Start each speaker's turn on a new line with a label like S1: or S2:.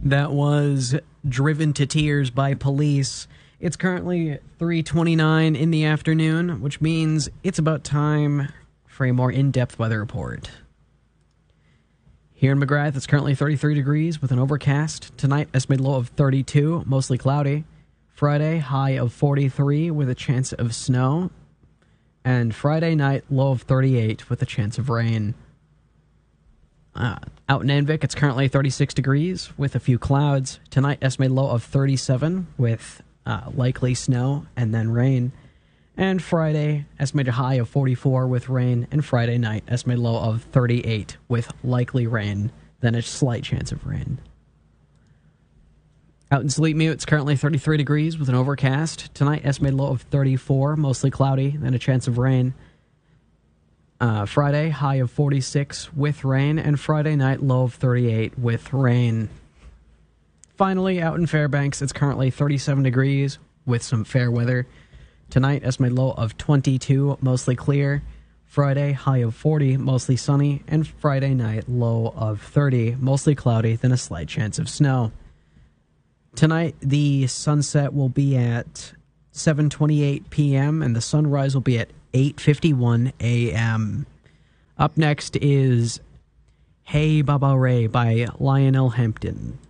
S1: That was Driven to Tears by Police. It's currently 3:29 in the afternoon, which means it's about time for a more in-depth weather report. Here in McGrath, it's currently 33 degrees with an overcast. Tonight, estimated low of 32, mostly cloudy. Friday, high of 43 with a chance of snow. And Friday night, low of 38 with a chance of rain. Out in Anvik, it's currently 36 degrees with a few clouds. Tonight, estimated low of 37 with likely snow and then rain. And Friday, estimated high of 44 with rain. And Friday night, estimated low of 38 with likely rain, then a slight chance of rain. Out in Sleepmew, it's currently 33 degrees with an overcast. Tonight, estimated low of 34, mostly cloudy, then a chance of rain. Friday, high of 46 with rain, and Friday night, low of 38 with rain. Finally, out in Fairbanks, it's currently 37 degrees with some fair weather. Tonight, estimated low of 22, mostly clear. Friday, high of 40, mostly sunny, and Friday night, low of 30, mostly cloudy, then a slight chance of snow. Tonight, the sunset will be at 7:28 p.m., and the sunrise will be at 8:51 a.m. Up next is Hey Baba Ray by Lionel Hampton.